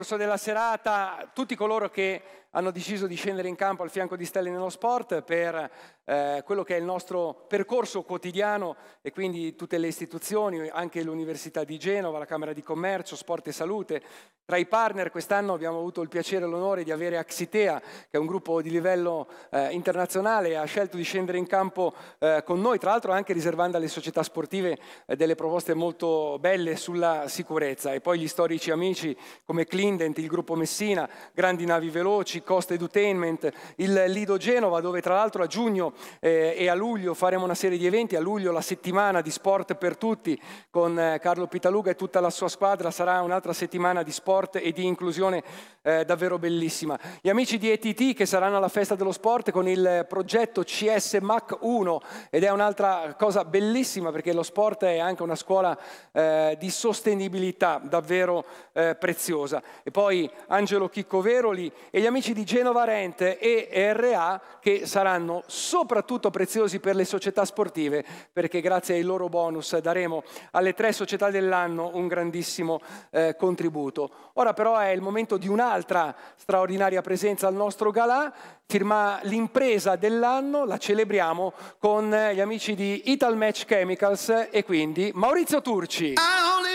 Corso della serata, tutti coloro che hanno deciso di scendere in campo al fianco di Stelle nello Sport per quello che è il nostro percorso quotidiano, e quindi tutte le istituzioni, anche l'Università di Genova, la Camera di Commercio, Sport e Salute. Tra i partner quest'anno abbiamo avuto il piacere e l'onore di avere Axitea, che è un gruppo di livello internazionale, e ha scelto di scendere in campo con noi, tra l'altro anche riservando alle società sportive delle proposte molto belle sulla sicurezza. E poi gli storici amici come Clindent, il gruppo Messina, Grandi Navi Veloci, Costa Edutainment, il Lido Genova, dove tra l'altro a giugno e a luglio faremo una serie di eventi. A luglio la settimana di sport per tutti con Carlo Pitaluga e tutta la sua squadra, sarà un'altra settimana di sport e di inclusione davvero bellissima. Gli amici di ETT che saranno alla festa dello sport con il progetto CS Mach 1, ed è un'altra cosa bellissima perché lo sport è anche una scuola di sostenibilità davvero preziosa. E poi Angelo Chicco Veroli e gli amici di Genova Rent e RA, che saranno soprattutto preziosi per le società sportive, perché grazie ai loro bonus daremo alle 3 società dell'anno un grandissimo contributo. Ora però è il momento di un'altra straordinaria presenza al nostro galà. L'impresa dell'anno la celebriamo con gli amici di Italmatch Chemicals e quindi Maurizio Turci.